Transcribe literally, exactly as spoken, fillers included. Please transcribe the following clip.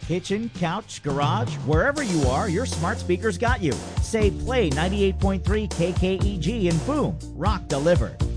Kitchen, couch, garage, wherever you are, your smart speakers got you. Say Play ninety-eight point three K K E G and boom, rock delivered.